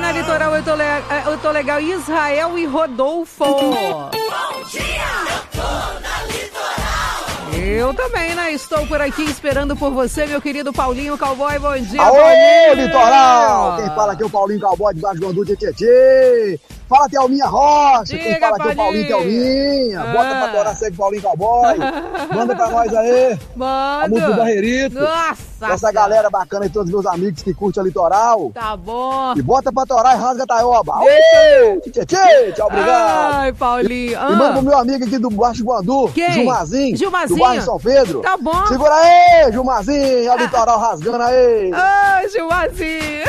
na Litoral, eu tô legal. Israel e Rodolfo. Bom dia, eu tô na Litoral. Eu também, né? Estou por aqui esperando por você, meu querido Paulinho Cowboy. Bom dia, Aô, Paulinho! Litoral! Quem fala aqui é o Paulinho Cowboy de Baixo Guandu de Tietê. Fala, Thelminha Rocha. Diga, quem fala aqui é o Paulinho Thelminha. Bota pra torar, segue o Paulinho Cowboy. Manda pra nós aí. Manda. A música do Barreirito. Nossa! Essa galera bacana e todos os meus amigos que curtem a Litoral. Tá bom. E bota pra torar e rasga a taioba. Tietê, tchau, obrigado. Ai, Paulinho. E manda pro meu amigo aqui do Baixo Guandu. Quem? Gilmarzinho. Gilmarzinho. Do bairro São Pedro. Tá bom. Segura aí, Gilmarzinho. Olha o Litoral rasgando aí. Ai, Gilmarzinho.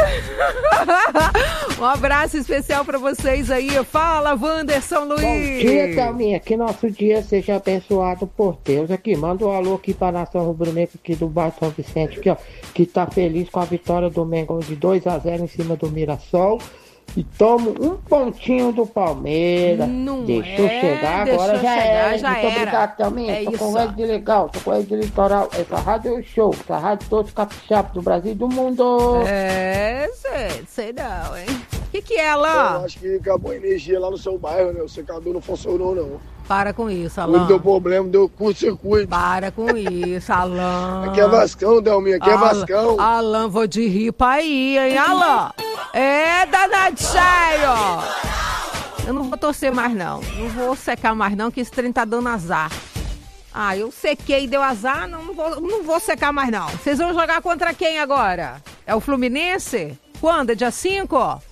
Um abraço especial pra vocês aí. Fala, Wanderson Luiz. Bom dia, Thelminha. Que nosso dia seja abençoado por Deus. Aqui, manda um alô aqui pra nação rubro-negra aqui do bairro São Vicente, aqui, ó, que tá feliz com a vitória do Mengão de 2-0 em cima do Mirassol. E tomo um pontinho do Palmeiras. Deixa eu chegar, agora já era. Muito obrigado, Thelminha. Tô com rede de legal, tô com rede de litoral. Essa rádio é o show, essa rádio todos capixabas do Brasil e do mundo. Sei não, hein? O que é, Alain? Eu acho que acabou a energia lá no seu bairro, né? O secador não funcionou, não. Para com isso, Alain. Não deu problema, deu curto-circuito. Para com isso, Alain. Aqui é Vascão, Delminha, aqui é Vascão. Alain, vou de rir pra ir, hein, Alain? É, danado cheio! Eu não vou torcer mais, não. Não vou secar mais, não, que esse trem tá dando azar. Ah, eu sequei e deu azar, não vou secar mais, não. Vocês vão jogar contra quem agora? É o Fluminense? Quando? É dia 5?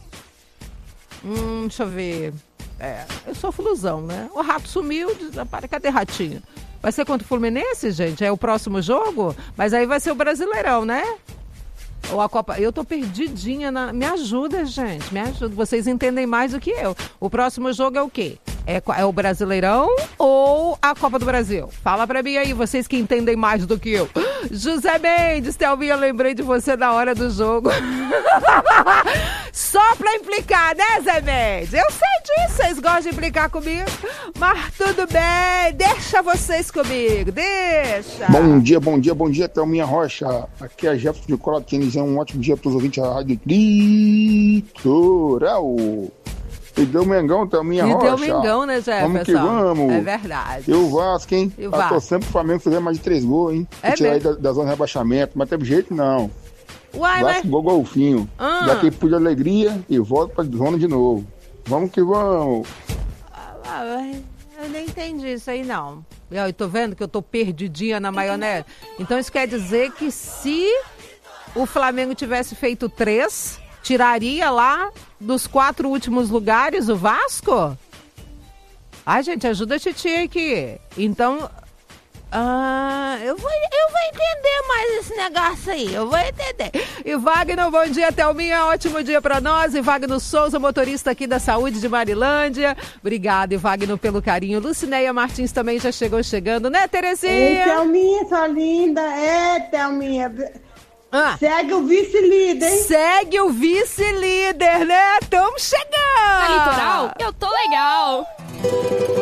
Deixa eu ver. Eu sou flusão, né? O rato sumiu, cadê ratinho? Vai ser contra o Fluminense, gente? É o próximo jogo? Mas aí vai ser o Brasileirão, né? Ou a Copa... Eu tô perdidinha na... Me ajuda, gente, me ajuda. Vocês entendem mais do que eu. O próximo jogo é o quê? É o Brasileirão ou a Copa do Brasil? Fala pra mim aí, vocês que entendem mais do que eu. José Mendes, Thelminha, lembrei de você na hora do jogo. Só pra implicar, né, Zé Mendes? Eu sei disso, vocês gostam de implicar comigo. Mas tudo bem, deixa vocês comigo, deixa. Bom dia, Thelminha Rocha. Aqui é Jefferson de Colatina. Um ótimo dia para os ouvintes da Rádio Litoral. E deu Mengão, Thelminha Rocha. E deu Mengão, né, Jefferson? Vamos que vamos. É verdade. E o Vasco, hein? Tá torcendo pro Flamengo fazer mais de 3 gols, hein? Tirar aí da zona de rebaixamento, mas teve jeito não. Uai, Vasco gol golfinho. Dá aquele pulo de alegria e volta pra zona de novo. Vamos que vamos. Eu nem entendi isso aí, não. Eu tô vendo que eu tô perdidinha na maionese. Então isso quer dizer que se o Flamengo tivesse feito 3, tiraria lá dos 4 últimos lugares o Vasco? Ai, gente, ajuda a titia aqui. Então, eu vou entender mais esse negócio aí. Eu vou entender. E Wagner, bom dia, Thelminha. Ótimo dia pra nós. E Wagner Souza, motorista aqui da Saúde de Marilândia. Obrigada, Wagner, pelo carinho. Lucinéia Martins também já chegando, né, Terezinha? Ei, Thelminha, sua linda. Thelminha. Segue o vice-líder, hein? Segue o vice-líder, né? Tamo chegando! Na Litoral, eu tô legal!